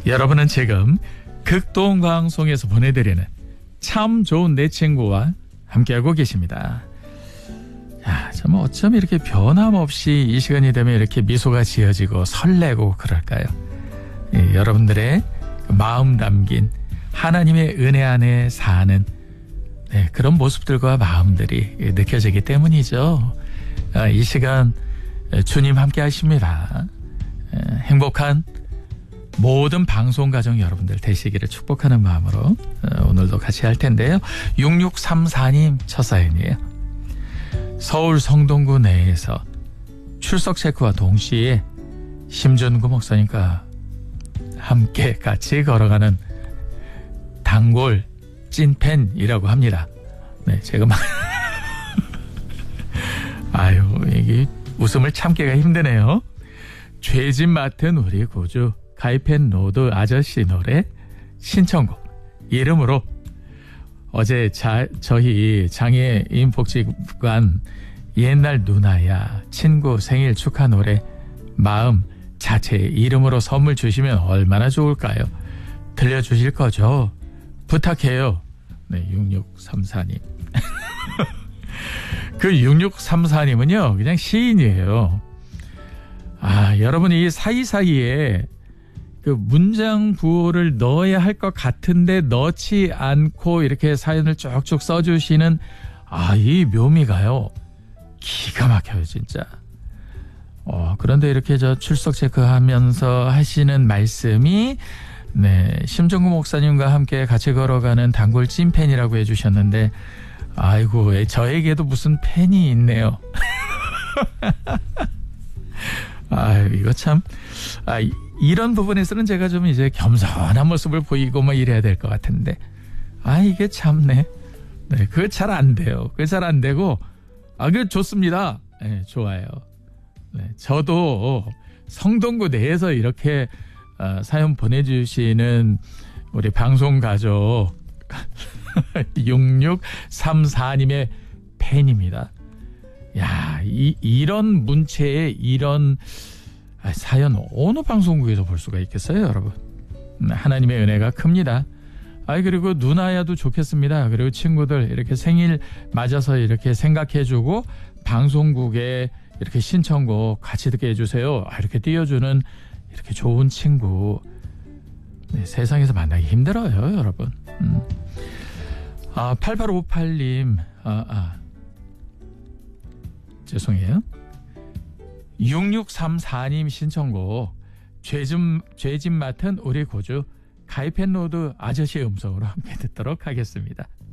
여러분은 지금 극동방송에서 보내드리는 참 좋은 내 친구와 함께하고 계십니다. 야, 참 어쩜 이렇게 변함없이 이 시간이 되면 이렇게 미소가 지어지고 설레고 그럴까요? 예, 여러분들의 마음 담긴 하나님의 은혜 안에 사는 그런 모습들과 마음들이 느껴지기 때문이죠. 이 시간 주님 함께 하십니다. 행복한 모든 방송 가정 여러분들 되시기를 축복하는 마음으로 오늘도 같이 할 텐데요. 6634님 첫 사연이에요. 서울 성동구 내에서 출석 체크와 동시에 심준구 목사님과 함께 같이 걸어가는 단골 찐팬이라고 합니다. 네, 제가 막 아유, 이게 웃음을 참기가 힘드네요. 죄짐 맡은 우리 구주 가이펜 로드 아저씨 노래 신청곡 이름으로 어제 저희 장애인 복지관 옛날 누나야 친구 생일 축하 노래 마음 자체 이름으로 선물 주시면 얼마나 좋을까요? 들려주실 거죠? 부탁해요. 네, 6634님. 그 6634님은요 그냥 시인이에요. 아, 여러분이 이 사이사이에 그 문장 부호를 넣어야 할 것 같은데 넣지 않고 이렇게 사연을 쭉쭉 써주시는 이 묘미가요 기가 막혀요 진짜. 그런데 이렇게 저 출석 체크하면서 하시는 말씀이 심정구 목사님과 함께 같이 걸어가는 단골 찐팬이라고 해주셨는데 아이고 저에게도 무슨 팬이 있네요. 이거 참 이런 부분에서는 제가 좀 이제 겸손한 모습을 보이고 뭐 이래야 될 것 같은데 이게 참네. 네, 그거 잘 안 돼요. 그거 잘 안 되고 그게 좋습니다. 네, 좋아요. 네, 저도 성동구 내에서 이렇게 사연 보내주시는 우리 방송 가족 6634님의 팬입니다. 야, 이런 문체에 이런 사연 어느 방송국에서 볼 수가 있겠어요, 여러분? 하나님의 은혜가 큽니다. 그리고 누나야도 좋겠습니다. 그리고 친구들 이렇게 생일 맞아서 이렇게 생각해주고 방송국에 이렇게 신청곡 같이 듣게 해주세요. 이렇게 띄워주는 이렇게 좋은 친구 세상에서 만나기 힘들어요, 여러분. 8858님 죄송해요. 6634님 신청곡 죄짐 맡은 우리 고주 가이펜로드 아저씨의 음성으로 함께 듣도록 하겠습니다.